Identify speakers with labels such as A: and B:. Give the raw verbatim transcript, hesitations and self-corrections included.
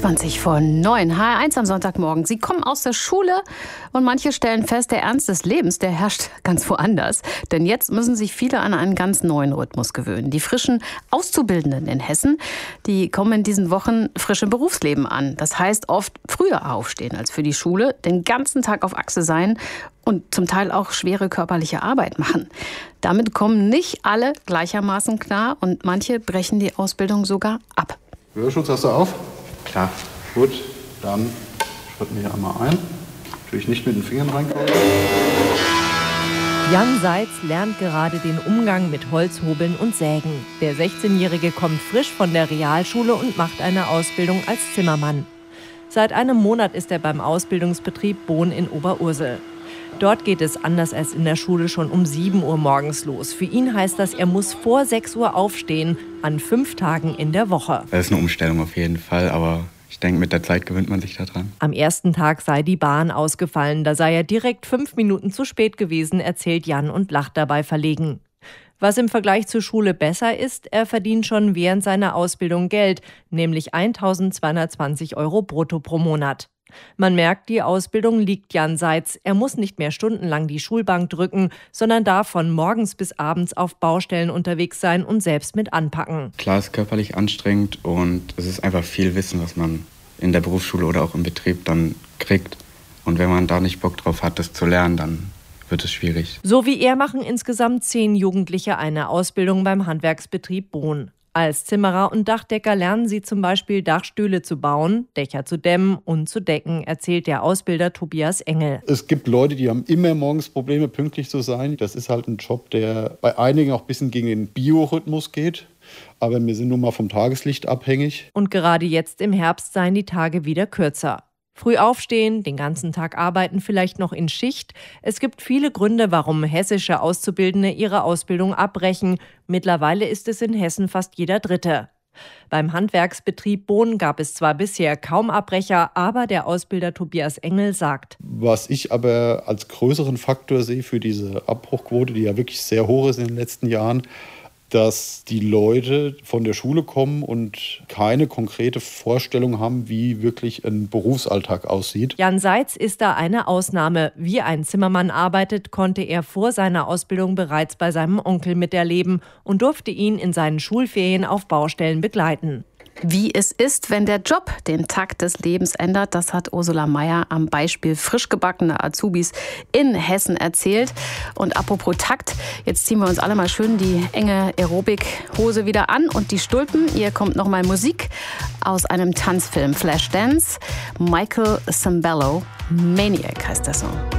A: zwanzig vor neun, H R eins am Sonntagmorgen. Sie kommen aus der Schule und manche stellen fest, der Ernst des Lebens, der herrscht ganz woanders. Denn jetzt müssen sich viele an einen ganz neuen Rhythmus gewöhnen. Die frischen Auszubildenden in Hessen, die kommen in diesen Wochen frisch im Berufsleben an. Das heißt oft früher aufstehen als für die Schule, den ganzen Tag auf Achse sein und zum Teil auch schwere körperliche Arbeit machen. Damit kommen nicht alle gleichermaßen klar und manche brechen die Ausbildung sogar ab.
B: Hörschutz hast du auf? Klar. Gut, dann schritten wir hier einmal ein. Natürlich nicht mit den Fingern reinkommen.
C: Jan Seitz lernt gerade den Umgang mit Holzhobeln und Sägen. Der sechzehnjährige kommt frisch von der Realschule und macht eine Ausbildung als Zimmermann. Seit einem Monat ist er beim Ausbildungsbetrieb Bohn in Oberursel. Dort geht es anders als in der Schule schon um sieben Uhr morgens los. Für ihn heißt das, er muss vor sechs Uhr aufstehen, an fünf Tagen in der Woche.
D: Das ist eine Umstellung auf jeden Fall, aber ich denke, mit der Zeit gewöhnt man sich daran.
C: Am ersten Tag sei die Bahn ausgefallen. Da sei er direkt fünf Minuten zu spät gewesen, erzählt Jan und lacht dabei verlegen. Was im Vergleich zur Schule besser ist, er verdient schon während seiner Ausbildung Geld, nämlich eintausendzweihundertzwanzig Euro brutto pro Monat. Man merkt, die Ausbildung liegt Jan Seitz. Er muss nicht mehr stundenlang die Schulbank drücken, sondern darf von morgens bis abends auf Baustellen unterwegs sein und selbst mit anpacken.
D: Klar, es ist körperlich anstrengend und es ist einfach viel Wissen, was man in der Berufsschule oder auch im Betrieb dann kriegt. Und wenn man da nicht Bock drauf hat, das zu lernen, dann wird es schwierig.
C: So wie er machen insgesamt zehn Jugendliche eine Ausbildung beim Handwerksbetrieb Bohn. Als Zimmerer und Dachdecker lernen sie zum Beispiel Dachstühle zu bauen, Dächer zu dämmen und zu decken, erzählt der Ausbilder Tobias Engel.
B: Es gibt Leute, die haben immer morgens Probleme, pünktlich zu sein. Das ist halt ein Job, der bei einigen auch ein bisschen gegen den Biorhythmus geht. Aber wir sind nun mal vom Tageslicht abhängig.
C: Und gerade jetzt im Herbst seien die Tage wieder kürzer. Früh aufstehen, den ganzen Tag arbeiten, vielleicht noch in Schicht. Es gibt viele Gründe, warum hessische Auszubildende ihre Ausbildung abbrechen. Mittlerweile ist es in Hessen fast jeder Dritte. Beim Handwerksbetrieb Bohn gab es zwar bisher kaum Abbrecher, aber der Ausbilder Tobias Engel sagt:
B: Was ich aber als größeren Faktor sehe für diese Abbruchquote, die ja wirklich sehr hoch ist in den letzten Jahren, dass die Leute von der Schule kommen und keine konkrete Vorstellung haben, wie wirklich ein Berufsalltag aussieht.
C: Jan Seitz ist da eine Ausnahme. Wie ein Zimmermann arbeitet, konnte er vor seiner Ausbildung bereits bei seinem Onkel miterleben und durfte ihn in seinen Schulferien auf Baustellen begleiten.
A: Wie es ist, wenn der Job den Takt des Lebens ändert, das hat Ursula Meier am Beispiel frisch gebackener Azubis in Hessen erzählt. Und apropos Takt, jetzt ziehen wir uns alle mal schön die enge Aerobic-Hose wieder an und die Stulpen. Hier kommt noch mal Musik aus einem Tanzfilm, Flashdance. Michael Sembello, Maniac heißt der Song.